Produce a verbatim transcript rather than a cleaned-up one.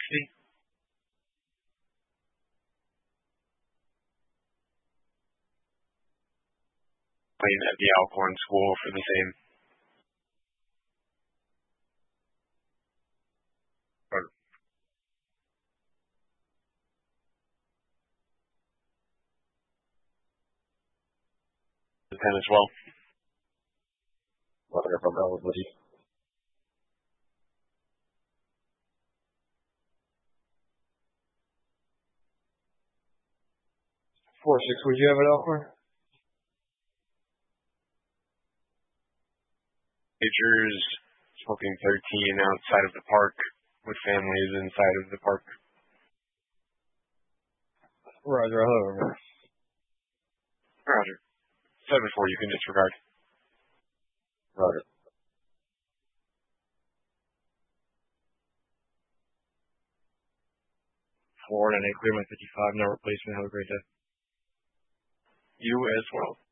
sixty. Playing at the Alcorn School for the same. The ten as well. What from eligibility? Four six. Would you have it, Alcorn? Pictures smoking thirteen outside of the park with families inside of the park. Roger, I'll over. Roger. seven four, you can disregard. Roger. Florida and eight, clear my fifty-five, no replacement. Have a great day. You as well.